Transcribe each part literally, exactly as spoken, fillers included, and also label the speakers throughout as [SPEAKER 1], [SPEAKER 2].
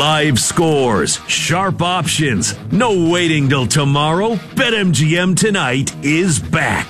[SPEAKER 1] Live scores, sharp options, no waiting till tomorrow. BetMGM Tonight is back.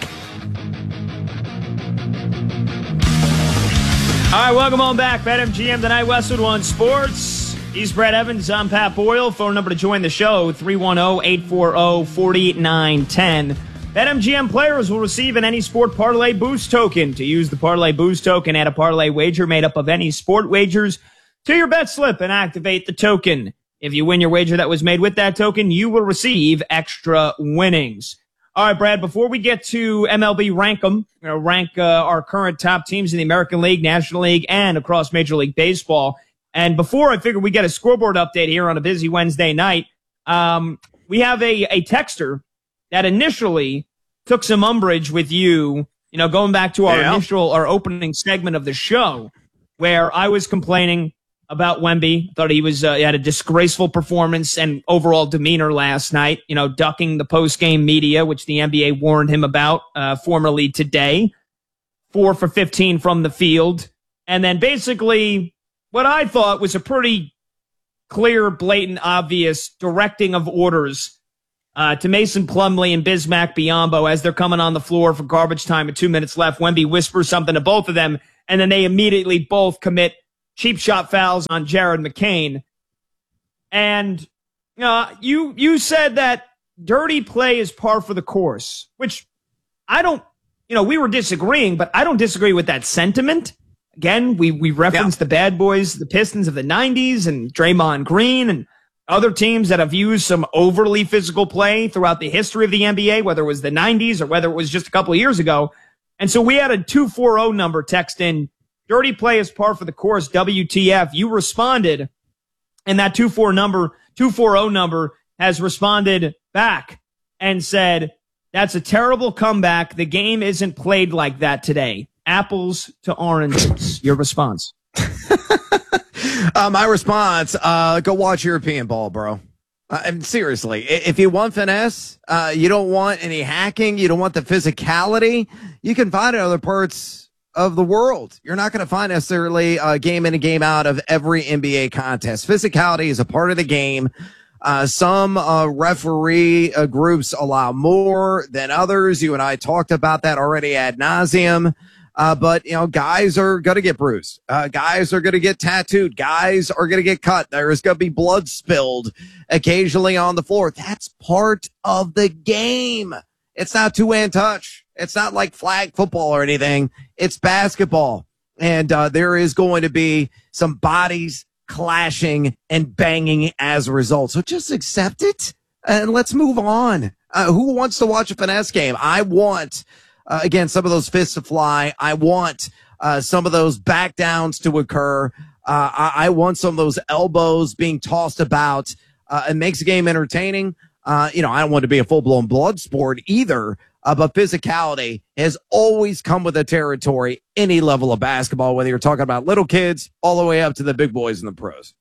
[SPEAKER 2] All right, welcome on back. BetMGM Tonight, Westwood One Sports. He's Brett Evans. I'm Pat Boyle. Phone number to join the show, three one zero, eight four zero, four nine one zero. BetMGM players will receive an Any Sport Parlay Boost token. To use the Parlay Boost token, add a parlay wager made up of any sport wagers to your bet slip and activate the token. If you win your wager that was made with that token, you will receive extra winnings. All right, Brad, before we get to M L B Rank 'em, you know, rank uh, our current top teams in the American League, National League, and across Major League Baseball. And before I figure we get a scoreboard update here on a busy Wednesday night, um, we have a, a texter that initially took some umbrage with you, you know, going back to our yeah. initial, our opening segment of the show, where I was complaining about Wemby. Thought he was, uh, he had a disgraceful performance and overall demeanor last night, you know, ducking the post-game media, which the N B A warned him about, uh, formerly today. Four for fifteen from the field. And then basically what I thought was a pretty clear, blatant, obvious directing of orders Uh, to Mason Plumlee and Bismack Biyombo as they're coming on the floor for garbage time with two minutes left. Wemby whispers something to both of them, and then they immediately both commit cheap shot fouls on Jared McCain. And uh, you you said that dirty play is par for the course, which I don't, you know, we were disagreeing, but I don't disagree with that sentiment. Again, we, we referenced yeah. the bad boys, the Pistons of the nineties, and Draymond Green, and other teams that have used some overly physical play throughout the history of the N B A, whether it was the nineties or whether it was just a couple of years ago. And so we had a two four zero number text in, dirty play is par for the course, W T F. You responded, and that two four number, two four zero number has responded back and said, that's a terrible comeback. The game isn't played like that today. Apples to oranges. Your response.
[SPEAKER 3] Uh, my response, uh, go watch European ball, bro. Uh, and seriously, if you want finesse, uh, you don't want any hacking, you don't want the physicality, you can find it in other parts of the world. You're not going to find necessarily a game in and game out of every N B A contest. Physicality is a part of the game. Uh, some uh, referee uh, groups allow more than others. You and I talked about that already ad nauseum. Uh, but, you know, guys are going to get bruised. Uh, guys are going to get tattooed. Guys are going to get cut. There's going to be blood spilled occasionally on the floor. That's part of the game. It's not two-hand touch. It's not like flag football or anything. It's basketball. And uh, there is going to be some bodies clashing and banging as a result. So just accept it and let's move on. Uh, who wants to watch a finesse game? I want... Uh, again, some of those fists to fly. I want uh, some of those back downs to occur. Uh, I, I want some of those elbows being tossed about. Uh, it makes the game entertaining. Uh, you know, I don't want to be a full-blown blood sport either, uh, but physicality has always come with the territory, any level of basketball, whether you're talking about little kids all the way up to the big boys and the pros.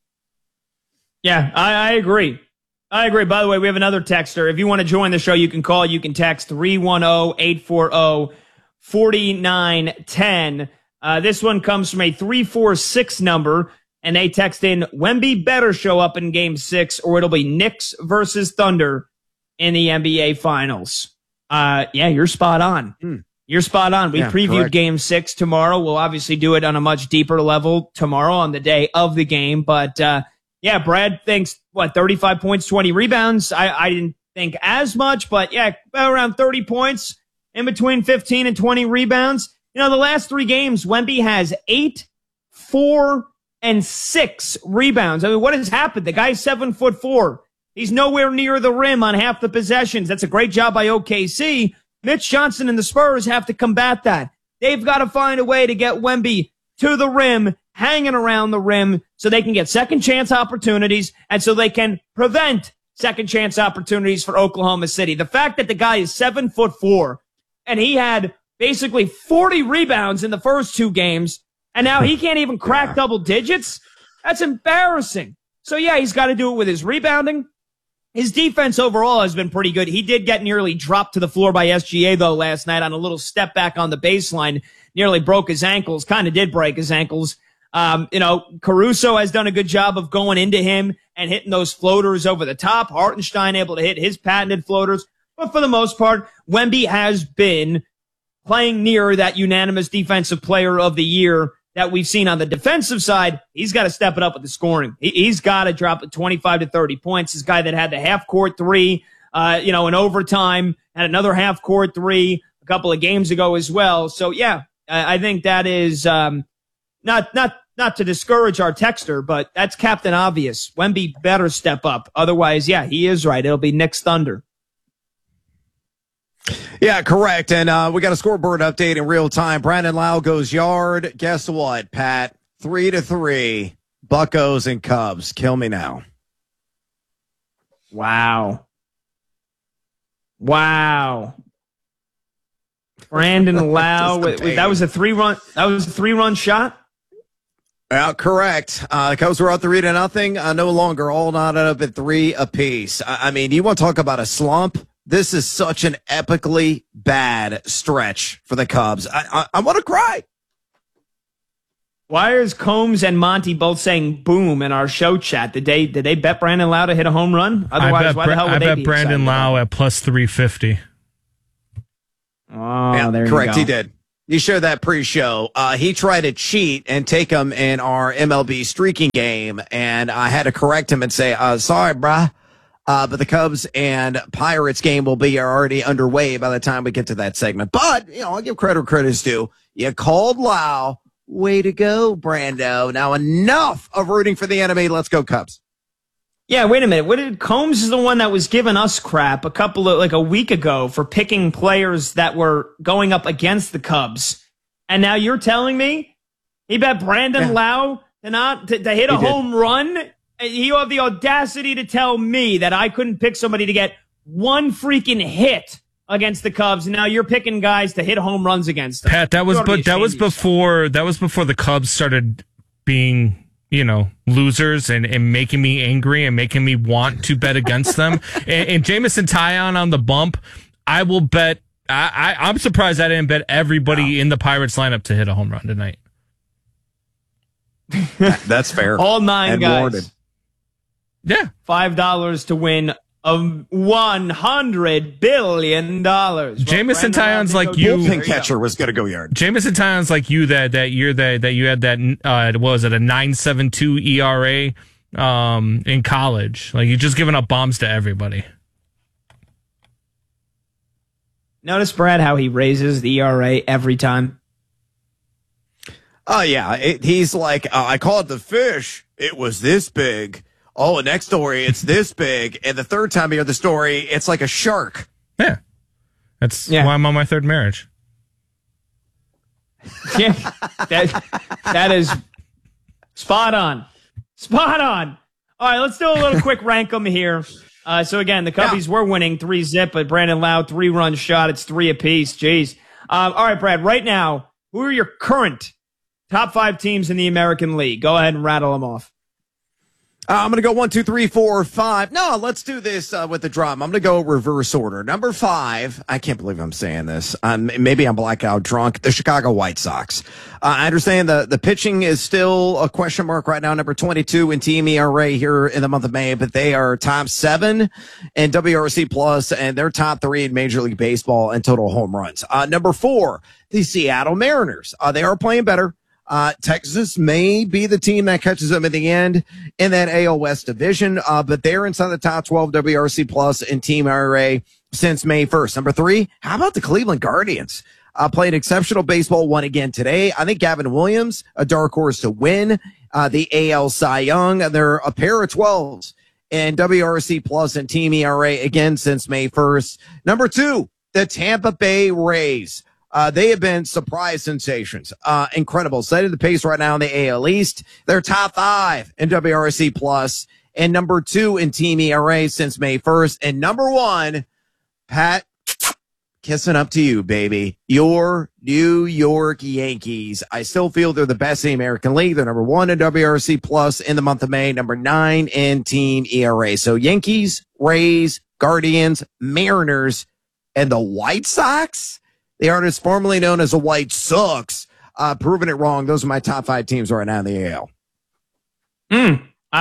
[SPEAKER 2] Yeah, I, I agree. I agree. By the way, we have another texter. If you want to join the show, you can call. You can text three one zero, eight four zero, four nine one zero. Uh, this one comes from a three four six number, and they text in, Wemby better show up in Game six, or it'll be Knicks versus Thunder in the N B A Finals. Uh, yeah, you're spot on. Hmm. You're spot on. We yeah, previewed correct. Game six tomorrow. We'll obviously do it on a much deeper level tomorrow on the day of the game, but uh yeah, Brad thinks, what, thirty-five points, twenty rebounds? I, I didn't think as much, but yeah, around thirty points, in between fifteen and twenty rebounds. You know, the last three games, Wemby has eight, four, and six rebounds. I mean, what has happened? The guy's seven foot four. He's nowhere near the rim on half the possessions. That's a great job by O K C. Mitch Johnson and the Spurs have to combat that. They've got to find a way to get Wemby to the rim, hanging around the rim, so they can get second chance opportunities and so they can prevent second chance opportunities for Oklahoma City. The fact that the guy is seven foot four and he had basically forty rebounds in the first two games and now he can't even crack yeah. double digits. That's embarrassing. So yeah, he's got to do it with his rebounding. His defense overall has been pretty good. He did get nearly dropped to the floor by S G A though last night on a little step back on the baseline. Nearly broke his ankles, kind of did break his ankles. Um, you know, Caruso has done a good job of going into him and hitting those floaters over the top. Hartenstein able to hit his patented floaters. But for the most part, Wemby has been playing near that unanimous defensive player of the year that we've seen on the defensive side. He's got to step it up with the scoring. He, he's got to drop it twenty-five to thirty points. This guy that had the half court three, uh, you know, in overtime, and another half court three a couple of games ago as well. So yeah, I, I think that is, um, not, not, not to discourage our texter, but that's Captain Obvious. Wemby better step up. Otherwise, yeah, he is right. It'll be Knicks Thunder.
[SPEAKER 3] Yeah, correct. And uh, we got a scoreboard update in real time. Brandon Lau goes yard. Guess what, Pat? Three to three. Buccos and Cubs. Kill me now.
[SPEAKER 2] Wow. Wow. Brandon Lau. wait, wait, that was a three run. That was a three run shot.
[SPEAKER 3] Yeah, correct. Uh, the Cubs were out three to nothing. Uh, no longer all knotted up at three apiece. I, I mean, you want to talk about a slump? This is such an epically bad stretch for the Cubs. I, I, I want to cry.
[SPEAKER 2] Why is Combs and Monty both saying boom in our show chat? Did they did they bet Brandon Lau to hit a home run? Otherwise,
[SPEAKER 4] I bet,
[SPEAKER 2] why the hell would
[SPEAKER 4] I
[SPEAKER 2] they
[SPEAKER 4] bet
[SPEAKER 2] be
[SPEAKER 4] Brandon Lau at plus three fifty.
[SPEAKER 2] Oh,
[SPEAKER 3] yeah,
[SPEAKER 2] there
[SPEAKER 3] correct.
[SPEAKER 2] You go.
[SPEAKER 3] He did. You shared that pre-show. Uh, he tried to cheat and take him in our M L B streaking game, and I had to correct him and say, uh, sorry, bruh. Uh, but the Cubs and Pirates game will be already underway by the time we get to that segment. But, you know, I'll give credit where credit's due. You called Lau. Way to go, Brando. Now enough of rooting for the enemy. Let's go, Cubs.
[SPEAKER 2] Yeah, wait a minute. What did Combs is the one that was giving us crap a couple of, like a week ago for picking players that were going up against the Cubs. And now you're telling me he bet Brandon yeah. Lau to not, to, to hit a
[SPEAKER 3] he
[SPEAKER 2] home
[SPEAKER 3] did.
[SPEAKER 2] run? You have the audacity to tell me that I couldn't pick somebody to get one freaking hit against the Cubs. Now you're picking guys to hit home runs against them.
[SPEAKER 4] Pat, that was but that was before that was before the Cubs started being, you know, losers and, and making me angry and making me want to bet against them. and, and Jameson Taillon on the bump, I will bet. I, I I'm surprised I didn't bet everybody wow. in the Pirates lineup to hit a home run tonight.
[SPEAKER 3] That's fair.
[SPEAKER 2] All nine
[SPEAKER 3] and
[SPEAKER 2] guys.
[SPEAKER 3] Warranted.
[SPEAKER 2] Yeah. Five dollars to win a one hundred billion dollars. Well,
[SPEAKER 4] Jameson Taillon's like you.
[SPEAKER 3] Bullpen catcher was going to go yard.
[SPEAKER 4] Jameson Taillon's like you that, that year that, that you had that, uh, what was it, a nine point seven two E R A um, in college. Like, you're just giving up bombs to everybody.
[SPEAKER 2] Notice, Brad, how he raises the E R A every time.
[SPEAKER 3] Oh, yeah. It, he's like, uh, I call it the fish. It was this big. Oh, next story, it's this big. And the third time you hear the story, it's like a shark.
[SPEAKER 4] Yeah. That's
[SPEAKER 2] yeah.
[SPEAKER 4] why I'm on my third marriage.
[SPEAKER 2] Yeah. That, that is spot on. Spot on. All right, let's do a little quick rank 'em here. Uh, so, again, the Cubbies yeah. were winning three zip, but Brandon Lau, three-run shot. It's three apiece. Jeez. Um, all right, Brad, right now, who are your current top five teams in the American League? Go ahead and rattle them off.
[SPEAKER 3] Uh, I'm going to go one, two, three, four, five. No, let's do this uh, with the drum. I'm going to go reverse order. Number five, I can't believe I'm saying this. Um, maybe I'm blackout drunk. The Chicago White Sox. Uh, I understand the, the pitching is still a question mark right now. Number twenty-two in team E R A here in the month of May, but they are top seven in W R C plus, and they're top three in Major League Baseball in total home runs. Uh, number four, the Seattle Mariners. Uh, they are playing better. Uh, Texas may be the team that catches them in the end in that A L West division, uh, but they're inside the top twelve W R C plus in team E R A since May first. Number three, how about the Cleveland Guardians? Uh, played exceptional baseball, won again today. I think Gavin Williams, a dark horse to win, uh, the A L Cy Young. They're a pair of twelves in W R C plus and team E R A again since May first. Number two, the Tampa Bay Rays. Uh, they have been surprise sensations. Uh, incredible. Setting the pace right now in the A L East. They're top five in W R C plus and number two in team E R A since May first. And number one, Pat, kissing up to you, baby. Your New York Yankees. I still feel they're the best in the American League. They're number one in W R C plus in the month of May, number nine in team E R A. So Yankees, Rays, Guardians, Mariners, and the White Sox. The artist formerly known as the White Sox. uh, proving it wrong. Those are my top five teams right now in the A L.
[SPEAKER 2] Mm,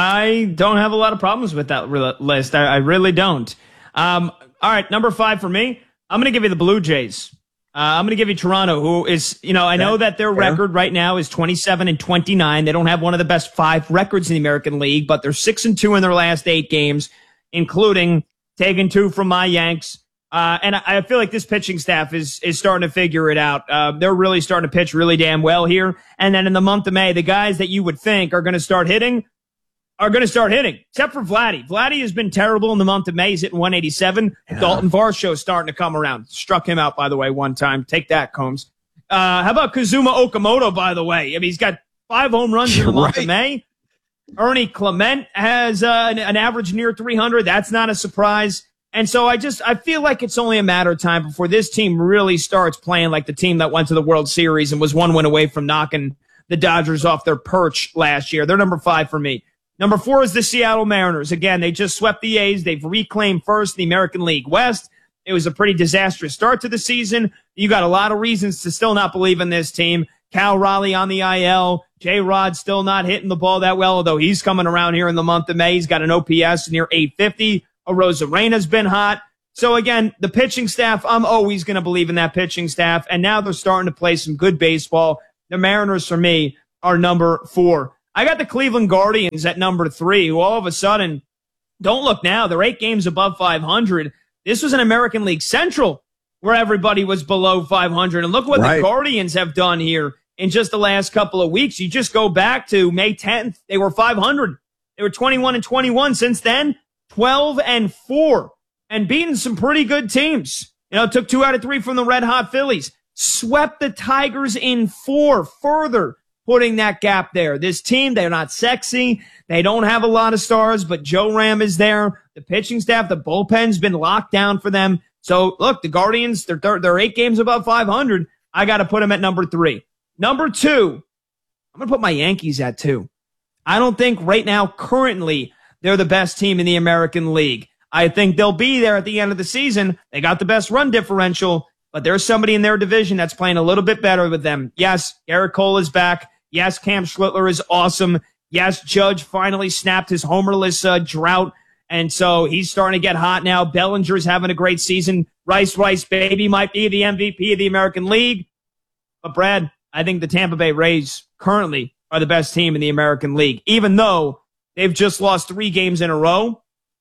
[SPEAKER 2] I don't have a lot of problems with that re- list. I, I really don't. Um, all right, number five for me, I'm going to give you the Blue Jays. Uh, I'm going to give you Toronto, who is, you know, I know that their record right now is twenty-seven and twenty-nine. They don't have one of the best five records in the American League, but they're six and two in their last eight games, including taking two from my Yanks. Uh, and I, I feel like this pitching staff is is starting to figure it out. Uh, they're really starting to pitch really damn well here. And then in the month of May, the guys that you would think are going to start hitting are going to start hitting, except for Vladdy. Vladdy has been terrible in the month of May. He's hitting one eighty-seven. Yeah. Dalton Varsho's starting to come around. Struck him out, by the way, one time. Take that, Combs. Uh, how about Kazuma Okamoto, by the way? I mean, he's got five home runs in the month right. of May. Ernie Clement has uh, an, an average near three hundred. That's not a surprise. And so I just, I feel like it's only a matter of time before this team really starts playing like the team that went to the World Series and was one win away from knocking the Dodgers off their perch last year. They're number five for me. Number four is the Seattle Mariners. Again, they just swept the A's. They've reclaimed first in the American League West. It was a pretty disastrous start to the season. You got a lot of reasons to still not believe in this team. Cal Raleigh on the I L. J-Rod still not hitting the ball that well, although he's coming around here in the month of May. He's got an O P S near eight fifty. Arozarena's been hot. So again, the pitching staff, I'm always going to believe in that pitching staff. And now they're starting to play some good baseball. The Mariners, for me, are number four. I got the Cleveland Guardians at number three, who all of a sudden, don't look now, they're eight games above five hundred. This was an American League Central where everybody was below five hundred. And look what right. the Guardians have done here in just the last couple of weeks. You just go back to May tenth, they were five hundred. They were twenty-one and twenty-one. Since then, twelve and four, and beating some pretty good teams. You know, took two out of three from the Red Hot Phillies. Swept the Tigers in four, further putting that gap there. This team, they're not sexy. They don't have a lot of stars, but Joe Ram is there. The pitching staff, the bullpen's been locked down for them. So, look, the Guardians, they're, they're, they're eight games above five hundred. I got to put them at number three. Number two, I'm going to put my Yankees at two. I don't think right now, currently, they're the best team in the American League. I think they'll be there at the end of the season. They got the best run differential, but there's somebody in their division that's playing a little bit better with them. Yes, Garrett Cole is back. Yes, Cam Schlittler is awesome. Yes, Judge finally snapped his homerless uh, drought, and so he's starting to get hot now. Bellinger's having a great season. Rice Rice Baby might be the M V P of the American League. But, Brad, I think the Tampa Bay Rays currently are the best team in the American League, even though they've just lost three games in a row,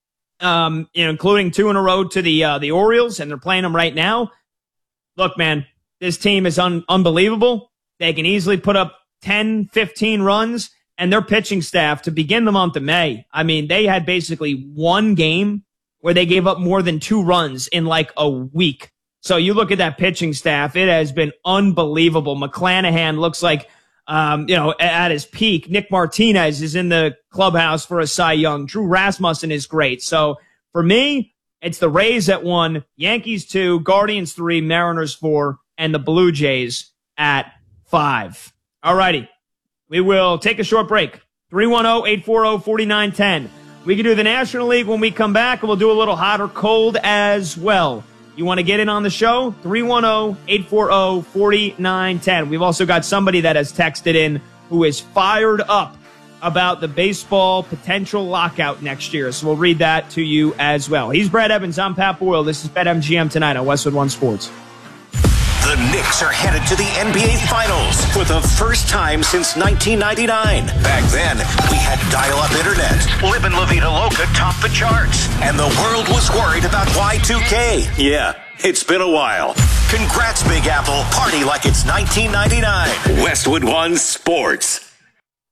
[SPEAKER 2] um, you know, including two in a row to the uh, the Orioles, and they're playing them right now. Look, man, this team is un- unbelievable. They can easily put up ten, fifteen runs, and their pitching staff to begin the month of May, I mean, they had basically one game where they gave up more than two runs in like a week. So you look at that pitching staff, it has been unbelievable. McClanahan looks like, um, you know, at his peak. Nick Martinez is in the clubhouse for a Cy Young. Drew Rasmussen is great. So for me, it's the Rays at one, Yankees two, Guardians three, Mariners four, and the Blue Jays at five. All righty. We will take a short break. three one zero, eight four zero, four nine one zero. We can do the National League when we come back, and we'll do a little hot or cold as well. You want to get in on the show? three one zero, eight four zero, four nine one zero. We've also got somebody that has texted in who is fired up about the baseball potential lockout next year. So we'll read that to you as well. He's Brad Evans. I'm Pat Boyle. This is BetMGM tonight on Westwood One Sports.
[SPEAKER 5] The Knicks are headed to the N B A Finals for the first time since nineteen ninety-nine. Back then, we had dial-up internet. Live in La Vida Loca topped the charts. And the world was worried about Y two K. Yeah, it's been a while. Congrats, Big Apple. Party like it's nineteen ninety-nine. Westwood One Sports.